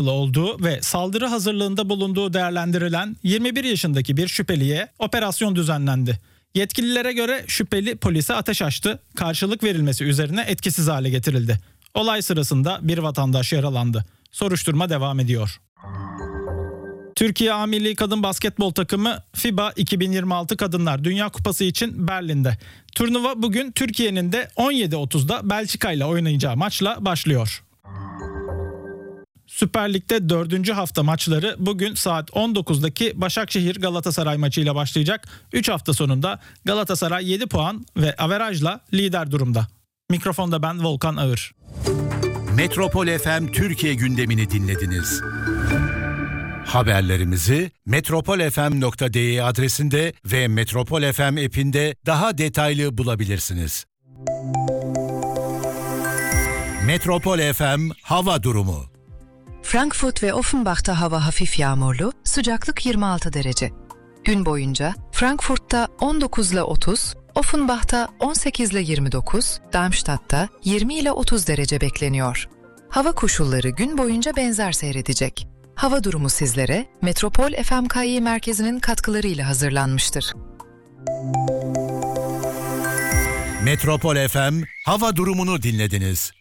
olduğu ve saldırı hazırlığında bulunduğu değerlendirilen 21 yaşındaki bir şüpheliye operasyon düzenlendi. Yetkililere göre şüpheli polise ateş açtı, karşılık verilmesi üzerine etkisiz hale getirildi. Olay sırasında bir vatandaş yaralandı. Soruşturma devam ediyor. Türkiye A Milli Kadın Basketbol takımı FIBA 2026 Kadınlar Dünya Kupası için Berlin'de. Turnuva bugün Türkiye'nin de 17.30'da Belçika ile oynayacağı maçla başlıyor. Süper Lig'de 4. hafta maçları bugün saat 19'daki Başakşehir Galatasaray maçıyla başlayacak. 3 hafta sonunda Galatasaray 7 puan ve averajla lider durumda. Mikrofonda ben Volkan Ağır. Metropol FM Türkiye gündemini dinlediniz. Haberlerimizi metropolfm.de adresinde ve Metropol FM app'inde daha detaylı bulabilirsiniz. Metropol FM hava durumu. Frankfurt ve Offenbach'ta hava hafif yağmurlu, sıcaklık 26 derece. Gün boyunca Frankfurt'ta 19 ile 30, Offenbach'ta 18 ile 29, Darmstadt'ta 20 ile 30 derece bekleniyor. Hava koşulları gün boyunca benzer seyredecek. Hava durumu sizlere Metropol FMKİ merkezinin katkılarıyla hazırlanmıştır. Metropol FM hava durumunu dinlediniz.